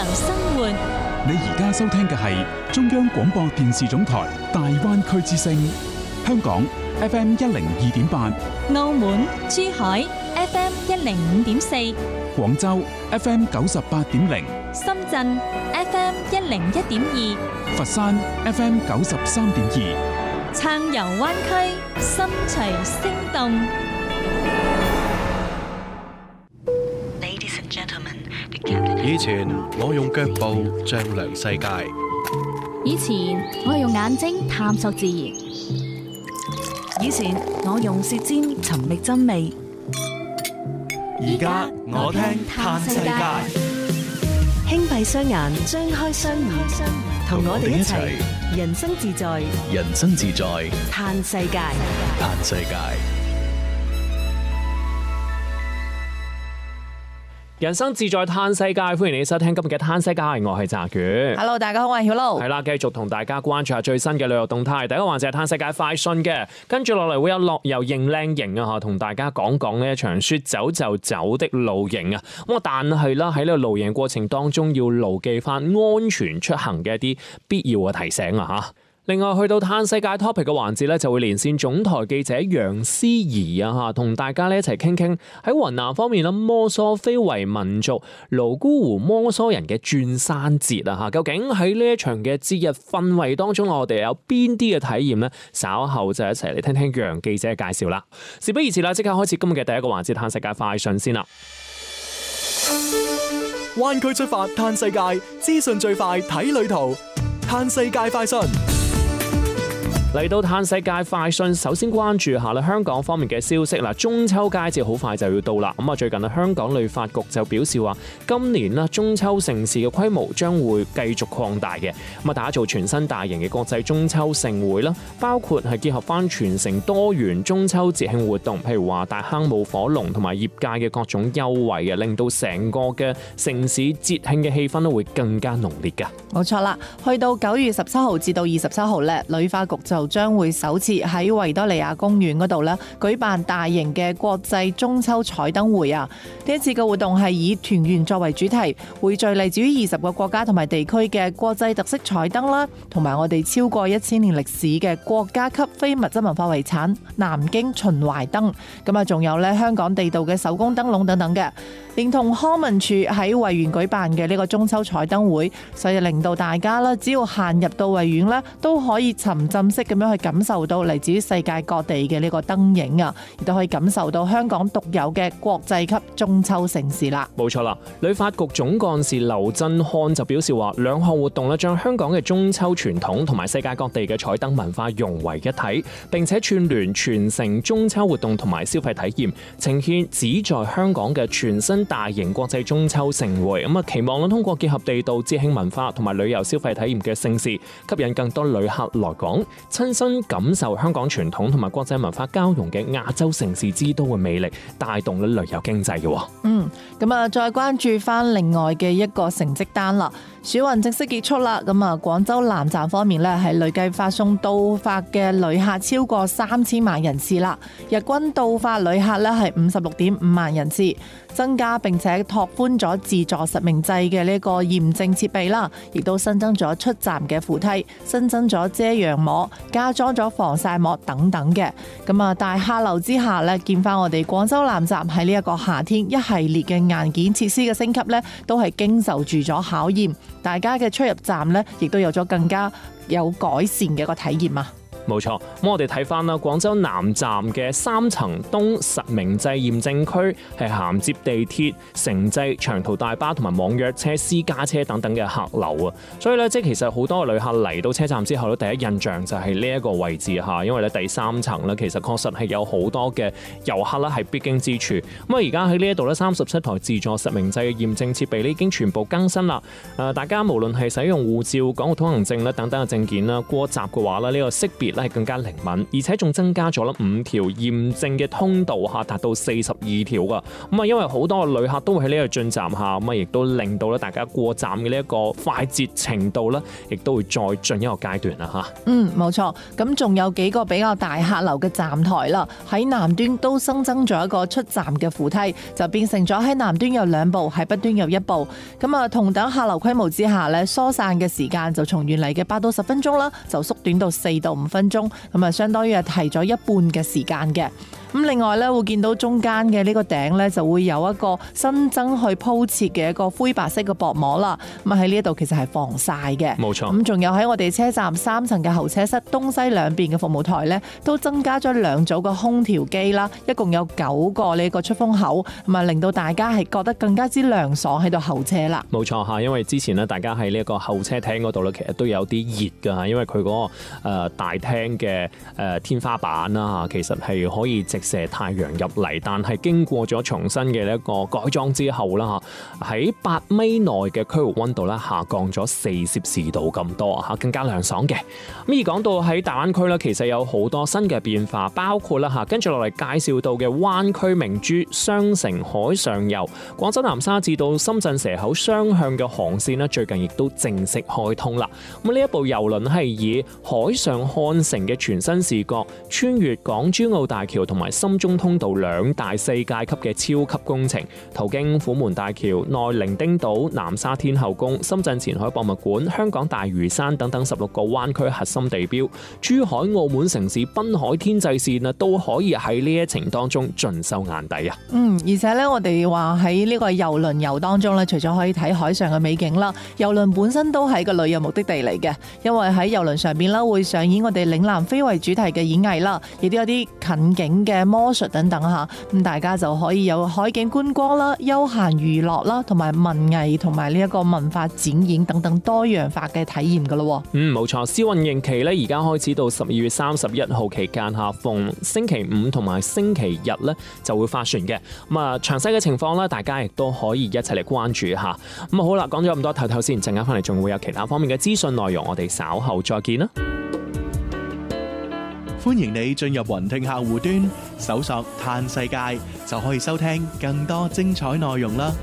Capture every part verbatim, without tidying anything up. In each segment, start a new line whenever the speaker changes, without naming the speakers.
生活。
你而家收聽嘅係中央廣播電視總台大灣區之聲，香港 F M 一零二點八，
澳門、珠海 F M 一零五點四，
廣州 F M 九十八點零，
深圳 F M 一零一點二，
佛山 F M 九十三點二，
撐遊灣區，心隨聲動。
以前我用腳步丈量世界，
以前我用眼睛探索自然，
以前我用舌尖尋覓真味，
而家我聽嘆世界。
輕閉雙眼，張開雙耳，同我哋一齊人生自在，
人生自在
嘆世界，
嘆世界。
人生自在嘆世界，歡迎你收聽今日嘅嘆世界，我係澤權。
Hello， 大家好，我係曉露。
係啦，繼續同大家關注下最新嘅旅遊動態。第一個環節係嘆世界快訊嘅，跟住落嚟會有樂遊認靚型啊，同大家講講呢一場說走就走的露營啊。咁啊，但係啦喺呢個露營過程當中，要牢記翻安全出行嘅一啲必要嘅提醒啊吓。另外去到嘆世界 topic 嘅環節咧，就會連線總台記者楊思怡啊嚇，同大家咧一齊傾傾喺雲南方面啦，摩梭非遺民族瀘沽湖摩梭人嘅轉山節啊嚇，究竟喺呢一場嘅節日氛圍當中，我哋有邊啲嘅體驗呢？稍後就一齊嚟聽聽楊記者嘅介紹啦。事不宜遲啦，即刻開始今日嘅第一個環節嘆世界快訊先啦。
灣區出發嘆世界，資訊最快睇旅途，嘆世界快訊。
嚟到嘆世界快訊，首先關注下啦香港方面嘅消息啦。中秋佳節好快就要到啦，咁啊最近啊香港旅發局就表示話，今年啦中秋盛事嘅規模將會繼續擴大嘅，咁啊打造全新大型嘅國際中秋盛會啦，包括係結合翻全城多元中秋節慶活動，譬如話大坑舞火龍同埋業界嘅各種優惠嘅，令到成個嘅城市節慶嘅氣氛都會更加濃烈㗎。
冇錯啦，去到九月十七號至到二十七號咧，旅發局就將會首次喺維多利亞公園嗰度咧舉辦大型嘅國際中秋彩燈會啊！呢一次嘅活動係以團圓作為主題，匯聚嚟自於二十個國家同埋地區嘅國際特色彩燈啦，同埋我哋超過一千年歷史嘅國家級非物質文化遺產南京秦淮燈，咁啊仲有咧香港地道嘅手工燈籠等等嘅，連同康文署喺維園舉辦嘅呢個中秋彩燈會，所以令到大家啦，只要行入到維園咧，都可以沉浸式咁樣去感受到嚟自於世界各地嘅呢個燈影啊，亦都可以感受到香港獨有嘅國際級中秋盛事啦。
冇錯啦，旅發局總幹事劉振漢就表示話，兩項活動咧將香港嘅中秋傳統同埋世界各地嘅彩燈文化融為一體，並且串聯全城中秋活動同埋消費體驗，呈現旨在香港嘅全新大型國際中秋盛會。咁啊，期望通過結合地道節慶文化同埋旅遊消費體驗嘅盛事，吸引更多旅客來港，親身感受香港傳統同埋國際文化交融嘅亞洲城市之都嘅魅力，帶動咗旅遊經濟嘅。
嗯，咁啊，再關注翻另外嘅一個成績單啦。暑運正式結束啦，咁啊，廣州南站方面咧係累計發送到發嘅旅客超過三千萬人次啦，日均到發旅客咧係五十六點五萬人次，增加並且拓寬咗自助實名制嘅呢個驗證設備啦，亦都新增咗出站嘅扶梯，新增咗遮陽膜，加裝咗防曬膜等等嘅。咁啊，大客流之下咧，見翻我哋廣州南站喺呢一個夏天一系列嘅硬件設施嘅升級咧，都係經受住咗考驗。大家嘅出入站咧，亦都有咗更加有改善嘅一個體驗啊！
冇錯，咁我哋睇翻啦，廣州南站嘅三層東實名制驗證區係銜接地鐵、城際、長途大巴同埋網約車、私家車等等嘅客流啊，所以咧即係其實好多旅客嚟到車站之後咧，第一印象就係呢一個位置嚇，因為咧第三層咧其實確實係有好多嘅遊客啦係必經之處。咁啊而家喺呢一度咧，三十七台自助實名制嘅驗證設備咧已經全部更新啦。誒，大家無論係使用護照、港澳通行證咧等等嘅證件啦，過閘嘅話咧，呢個識別咧係更加靈敏，而且仲增加咗啦五條驗證嘅通道嚇，達到四十二條噶。咁啊，因為好多嘅旅客都會喺呢個進站下，咁啊亦都令到咧大家過站嘅呢一個快捷程度咧，亦都會再進一個階段啦嚇。
嗯，冇錯。咁仲有幾個比較大客流嘅站台啦，喺南端都新增咗一個出站嘅扶梯，就變成咗喺南端有兩部，喺北端有一部。咁啊，同等客流規模之下咧，疏散嘅時間就從原嚟嘅八到十分鐘啦，就縮短到四到五分鐘，咁啊，相當於係提咗一半嘅時間嘅。咁另外咧，會見到中間嘅呢個頂咧，就會有一個新增去鋪設嘅一個灰白色嘅薄膜啦。咁喺呢一度其實係防曬嘅。
冇錯。
咁仲有喺我哋車站三層嘅候車室東西兩邊嘅服務台咧，都增加咗兩組嘅空調機啦，一共有九個呢個出風口，咁啊令到大家係覺得更加之涼爽喺度候車啦。
冇錯嚇，因為之前咧大家喺呢一個候車廳嗰度咧，其實都有啲熱㗎，因為佢嗰個誒大廳嘅誒天花板啦嚇，其實係可以直射太陽入嚟，但係經過咗重新嘅一個改裝之後啦嚇，喺八米內嘅區域溫度咧下降咗四攝氏度咁多嚇，更加涼爽嘅。咁而講到喺大灣區咧，其實有好多新嘅變化，包括啦嚇，跟住落嚟介紹到嘅灣區明珠雙城海上遊，廣州南沙至到深圳蛇口雙向嘅航線咧，最近亦都正式開通啦。咁呢一部郵輪係以海上漢城嘅全新視覺，穿越港珠澳大橋同埋深中通道兩大世界級嘅超級工程，途經虎門大橋、內伶仃島、南沙天后宮、深圳前海博物館、香港大嶼山等等十六個灣區核心地標，珠海、澳門城市濱海天際線啊，都可以喺呢一程當中盡收眼底啊！
嗯，而且咧，我哋話喺呢個郵輪遊當中咧，除咗可以睇海上嘅美景啦，郵輪本身都係個旅遊目的地嚟嘅，因為喺郵輪上邊啦會上演我哋嶺南非遺主題嘅演藝啦，亦都有啲近景嘅魔術等等吓，咁大家就可以有海景觀光啦、休閒娛樂啦，同埋文藝同埋呢一個文化展演等等多樣化嘅體驗噶咯。
嗯，冇錯，試運營期咧而家開始到十二月三十一號期間下，逢星期五同埋星期日咧就會發船嘅。咁啊，詳細嘅情況咧，大家亦都可以一齊嚟關注一下。咁啊，好啦，講咗咁多頭頭先，陣間翻嚟仲會有其他方面嘅資訊內容，我哋稍後再見啦。
歡迎你進入雲聽客戶端，搜索嘆世界就可以收聽更多精彩內容啦。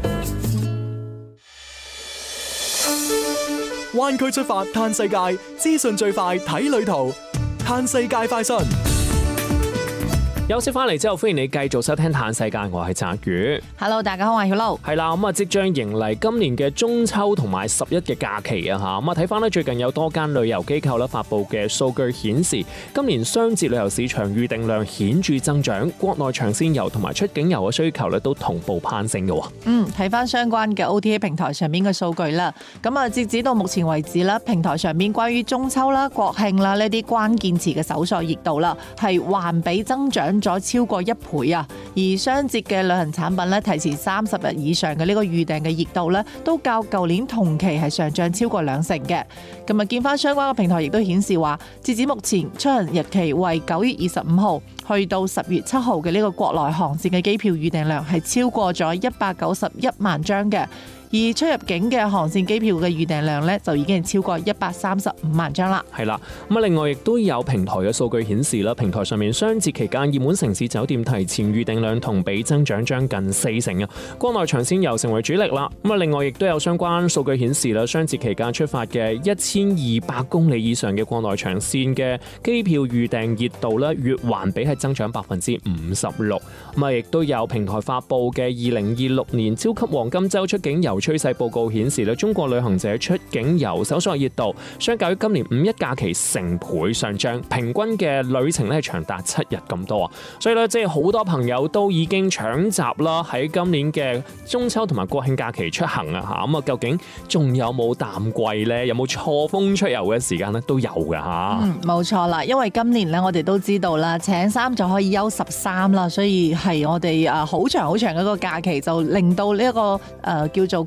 灣區出發嘆世界，資訊最快睇旅途，嘆世界快訊。
休息翻嚟之後，歡迎你繼續收聽《嘆世界》，我係澤宇。
Hello， 大家好，我係曉露。
係啦，咁啊，即將迎嚟今年嘅中秋同埋十一嘅假期啊，吓咁啊，睇翻咧最近有多間旅遊機構咧發布嘅數據顯示，今年雙節旅遊市場預訂量顯著增長，國內長線遊同埋出境遊嘅需求咧都同步攀升嘅。
嗯，睇翻相關嘅 O T A 平台上面嘅數據啦，咁啊，截止到目前為止啦，平台上面關於中秋啦、國慶啦呢啲關鍵詞嘅搜索熱度啦，係環比增長咗超過一倍啊！而雙節嘅旅行產品咧，提前三十日以上嘅呢個預訂嘅熱度咧，都較舊年同期係上漲超過兩成嘅。咁啊，見翻相關嘅平台亦都顯示話，截止目前出行日期為九月二十五號，去到十月七號嘅呢個國內航線嘅機票預訂量係超過咗一百九十一萬張嘅。而出入境嘅航線機票嘅預訂量咧，就已經係超過一百三十五萬張啦。
係啦，咁啊，另外亦都有平台嘅數據顯示啦，平台上面雙節期間熱門城市酒店提前預訂量同比增長將近四成啊！國內長線遊成為主力啦。咁啊，另外亦都有相關數據顯示啦，雙節期間出發嘅一千二百公里以上嘅國內長線嘅機票預訂熱度咧，月環比係增長百分之五十六。咁啊，亦都有平台發布嘅二零二六年超級黃金週出境遊趨勢報告顯示咧，中國旅行者出境遊搜索熱度相較於今年五一假期成倍上漲，平均嘅旅程咧係長達七日咁多啊！所以咧，即係好多朋友都已經搶閘啦，喺今年嘅中秋同埋國慶假期出行啊嚇！咁啊，究竟仲有冇淡季呢？有冇錯峰出遊嘅時間呢？都有㗎嚇。
嗯，冇錯啦，因為今年咧，我哋都知道啦，請三就可以休十三啦，所以係我哋誒好長好長嘅一個假期，就令到呢一個誒叫做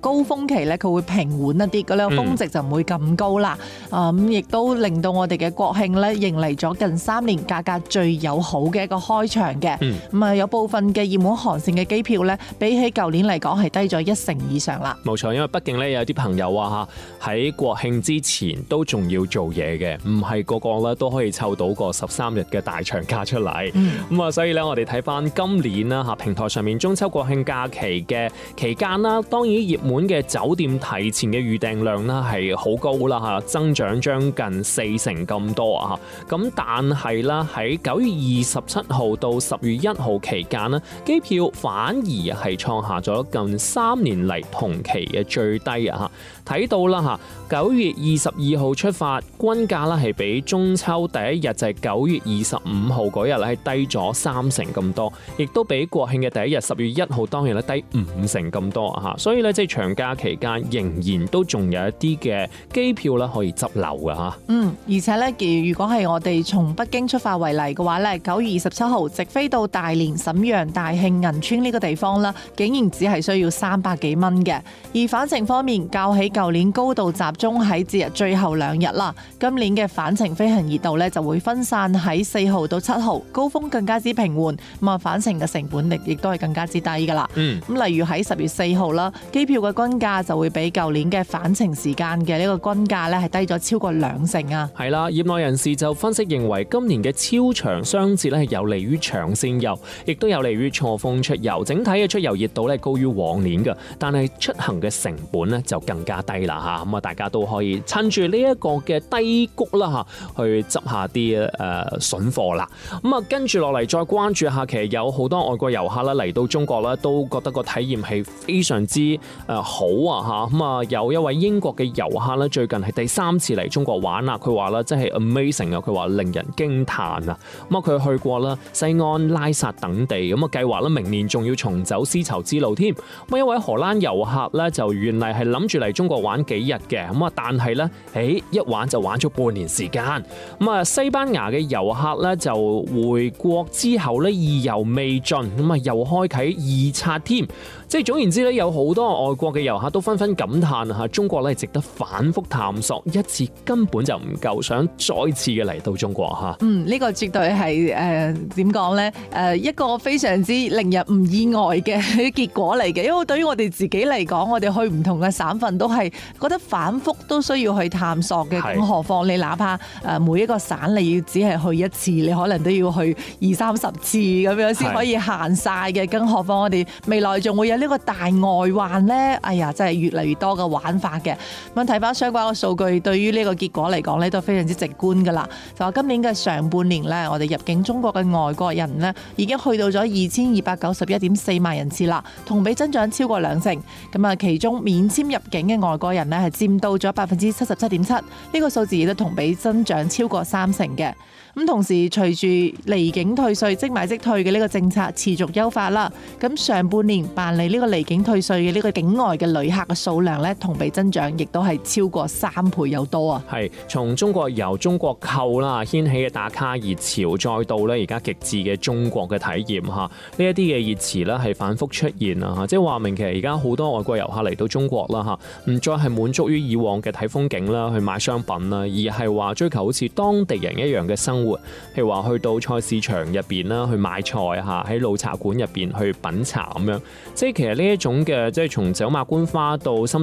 高峰期咧，佢會平緩一啲，嗰、那個峰值就唔會咁高啦。啊、嗯，咁亦都令到我哋嘅國慶咧迎嚟咗近三年價格最友好嘅一個開場嘅。咁啊、嗯，有部分嘅熱門航線嘅機票咧，比起舊年嚟講係低咗一成以上啦。
冇錯，因為畢竟咧有啲朋友啊嚇喺國慶之前都仲要做嘢嘅，唔係個個咧都可以湊到個十三日嘅大長假出嚟。咁啊、嗯，所以咧我哋睇翻今年啦嚇平台上面中秋國慶假期嘅期間啦，當然熱門嘅酒店提前嘅預訂量啦係好高啦嚇，增長將近四成咁多啊嚇。咁但係啦喺九月二十七號到十月一號期間呢，機票反而係創下咗近三年嚟同期嘅最低啊嚇。睇到啦嚇，九月二十二號出發，均價啦係比中秋第一日就係九月二十五號嗰日咧係低咗三成咁多，亦都比國慶嘅第一日十月一號當日咧低五成咁多啊嚇。所以咧即係長假期間仍然都仲有一啲嘅機票咧可以執漏㗎嚇。
嗯，而且咧，如果係我哋從北京出發為例嘅話咧，九月二十七號直飛到大連、瀋陽、大慶、銀川呢個地方啦，竟然只係需要三百幾蚊嘅。而返程方面，較起舊年高度集中喺節日最後兩日啦，今年嘅返程飛行熱度咧就會分散喺四號到七號，高峰更加之平緩，咁啊返程嘅成本力亦都係更加之低噶啦。嗯，咁例如喺十月四號啦，機票嘅均價就會比舊年嘅返程時間嘅呢個均價咧係低咗超過兩成啊。
係啦，業內人士就分析認為，今年嘅超長雙節咧係有利於長線遊，亦都有利於錯峰出遊，整體嘅出遊熱度咧高於往年嘅，但係出行嘅成本咧就更加低啦嚇。咁啊，大家都可以趁住呢一個嘅低谷啦嚇，去執下啲誒筍貨啦。咁啊，跟住落嚟再關注下，其實有好多外國遊客啦嚟到中國啦，都覺得個體驗係非常之誒好啊嚇。咁啊，有一位英國嘅遊客咧，最近係第三次嚟中國玩啦，佢話啦真係 amazing 啊，佢話令人驚歎啊。咁啊，佢去過啦西安、拉薩等地，咁啊計劃咧明年仲要重走絲綢之路添。咁一位荷蘭遊客咧就原嚟係諗住嚟中國玩幾日嘅，咁啊但係咧，誒一玩就玩咗半年時間。咁啊西班牙嘅遊客咧就回國之後咧意猶未盡，咁啊又開啟二刷添。即係總言之咧，有好多外國嘅遊客都紛紛感嘆嚇，中國咧值得反覆探索，一次根本就唔夠，想再次嘅嚟到中國嚇。
嗯，呢、這個絕對係誒點講咧？誒、呃、一個非常之令人唔意外嘅結果嚟嘅，因為對於我哋自己嚟講，我哋去唔同嘅省份都係覺得反覆都需要去探索嘅，更何況你哪怕誒每一個省你要只係去一次，你可能都要去二三十次咁樣先可以行晒嘅，更何況我哋未來仲會有呢個大外環咧，哎呀，真係越嚟越多嘅玩法嘅。咁睇翻相關嘅數據，對於呢個結果嚟講咧，都非常之直觀噶啦。就話今年嘅上半年咧，我哋入境中國嘅外國人咧，已經去到咗二千二百九十一點四萬人次啦，同比增長超過兩成。咁啊，其中免簽入境嘅外國人咧，係佔到咗百分之七十七點七，呢個數字亦都同比增長超過三成嘅。咁同時，隨住離境退稅即買即退嘅呢個政策持續優化啦，咁上半年辦理呢個離境退稅嘅呢個境外嘅旅客嘅數量咧，同比增長亦都係超過三倍有多啊！係
從中國遊、中國購啦掀起嘅打卡熱潮，再到咧而家極致嘅中國嘅體驗嚇，呢一啲嘅熱詞咧係反覆出現啊嚇，即係話明其實而家好多外國遊客嚟到中國啦嚇，唔再係滿足於以往嘅睇風景啦、去買商品啦，而係話追求好似當地人一樣嘅生活。譬如話去到菜市場入邊啦，去買菜嚇，喺老茶館入邊去品茶咁樣，即係其實呢一種嘅即係從走馬觀花到深